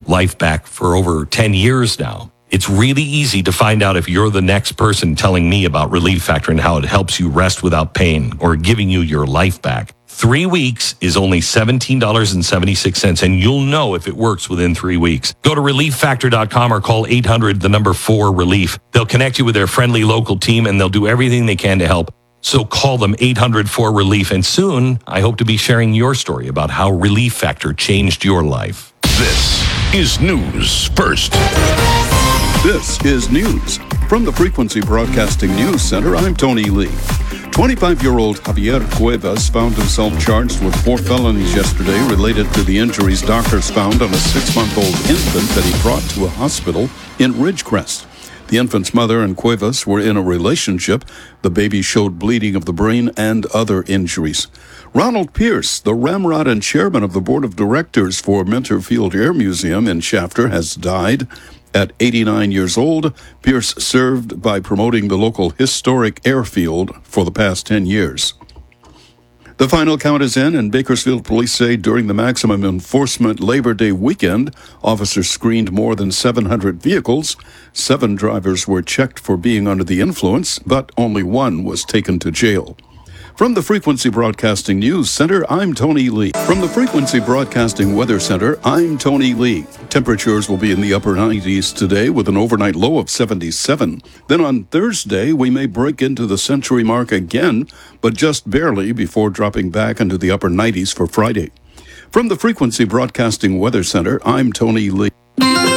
life back for over 10 years now. It's really easy to find out if you're the next person telling me about Relief Factor and how it helps you rest without pain or giving you your life back. 3 weeks is only $17.76, and you'll know if it works within 3 weeks. Go to ReliefFactor.com or call 800-4-RELIEF. They'll connect you with their friendly local team, and they'll do everything they can to help. So call them 800-4-RELIEF, and soon I hope to be sharing your story about how Relief Factor changed your life. This is News First. This is news. From the Frequency Broadcasting News Center, I'm Tony Lee. 25-year-old Javier Cuevas found himself charged with 4 felonies yesterday related to the injuries doctors found on a 6-month-old infant that he brought to a hospital in Ridgecrest. The infant's mother and Cuevas were in a relationship. The baby showed bleeding of the brain and other injuries. Ronald Pierce, the ramrod and chairman of the board of directors for Minter Field Air Museum in Shafter, has died. At 89 years old, Pierce served by promoting the local historic airfield for the past 10 years. The final count is in, and Bakersfield police say during the maximum enforcement Labor Day weekend, officers screened more than 700 vehicles. 7 drivers were checked for being under the influence, but only 1 was taken to jail. From the Frequency Broadcasting News Center, I'm Tony Lee. From the Frequency Broadcasting Weather Center, I'm Tony Lee. Temperatures will be in the upper 90s today with an overnight low of 77. Then on Thursday, we may break into the century mark again, but just barely before dropping back into the upper 90s for Friday. From the Frequency Broadcasting Weather Center, I'm Tony Lee.